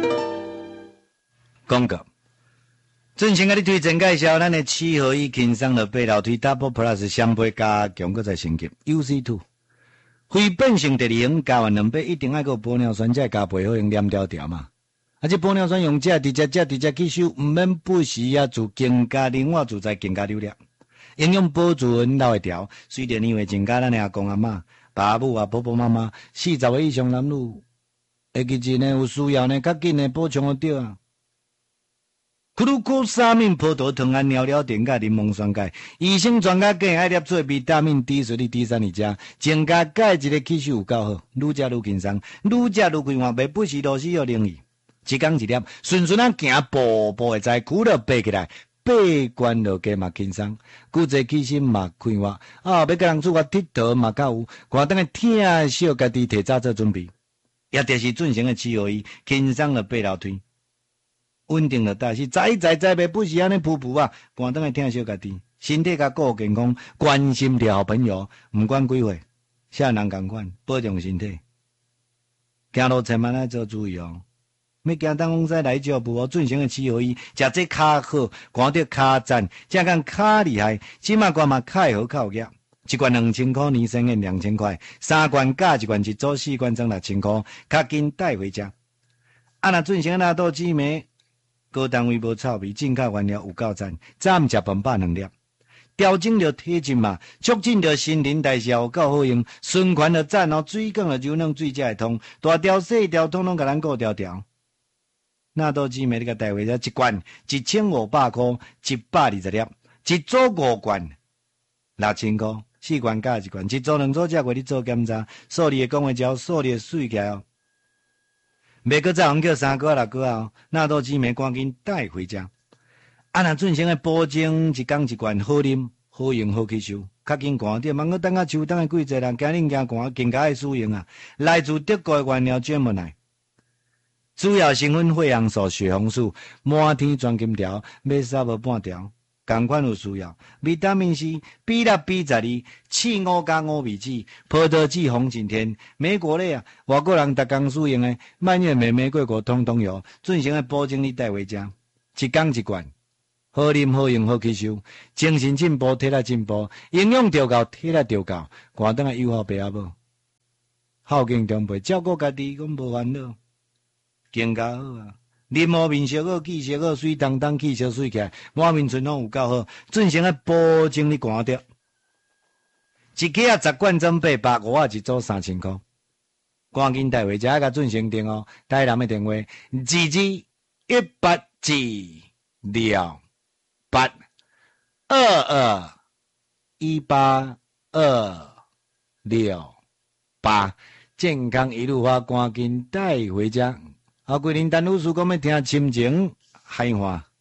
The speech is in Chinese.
广告。准先甲你推荐介绍咱的七合一轻松的八楼推 Double Plus 双倍加强搁再升级 UC2， 非变性第二型加完2倍，一定爱个玻尿酸才加倍好用黏条条嘛。啊，这玻尿酸用直接吸收，唔免不时啊做更加另外自在更加流量，营养保住阮老的条。虽然因为增加咱的阿公阿嬷、爸母啊、婆婆妈妈40岁以上男女，会记真呢有需要呢，较紧的补充得到啊。克鲁库沙命葡萄糖胺尿锭甲柠檬酸钙，医生专家建议爱摄做维他命 D 水哩 D3哩食，增加钙质的吸收有够好，愈食愈轻松，愈食愈快活，袂不时都是要灵异。一天一粒，顺顺啊行，步步会知，骨头爬起来，爬关落加嘛轻松，骨质起心嘛快活。要甲人做个佚佗嘛较有，寒等下疼惜家己提早做准备，也就是准成的7合1，轻松的八楼推。稳定了，但是在袂不是安尼噗噗啊！寒等下疼惜家己，身体甲顾健康，关心着好朋友，毋管几岁，啥人共款，保重身体。行路千万要做注意哦，要行东往西来脚步哦。准成的7合1，食这骹好，看到骹赞，正讲骹厉害，即马看嘛骹好靠夹。一罐2000块，年生宴2000块，3罐加一罐一组，4罐装6000块，较紧带回家。啊，那准成那豆姊妹。高单位无臭味，进口原料有够赞，早午食饭饱2粒，调整着体质嘛，促进着新陈代谢有够好用，循环着赞哦，水管着柔软，水才会通，大条细条统统甲咱顾条条。那都姊妹你甲带回家一罐1500块，120粒，一组5罐6000块，4罐加一罐，一组2组才过你做检查，数字的讲话只数字水起来哦。袂搁再红叫3个6个哦，那都姊妹赶紧带回家。啊，那准成的保证一缸一罐好啉、好用、好吸收，较紧寒点，茫个等下秋冬的季节人惊冷惊寒，更加爱使用啊！来自德国的原料专门来，主要成分血红素、血红素，满天黄金条，买啥无半条。同款有需要，维他命 C B6 B12，气5加5味子，葡萄籽红景天，美国的啊，外国人逐工使用的，蔓越莓玫瑰果通通有，准成的保证你带回家，一缸一罐，好啉好用好吸收，精神进步，体力进步，营养调够，体力调够，寒等下友好爸阿母，孝敬长辈，照顾家己，讲无烦恼，更加好啊！面膜面色好，气色好，水当当，气色水起来，满面春风有够好，准成的保证你寒着。一克啊10罐装800，5啊一组3000块，赶紧带回家，甲准成订哦。台南的电话172182218，健康一路发，赶紧带回家。规年单女士讲要听心情海话。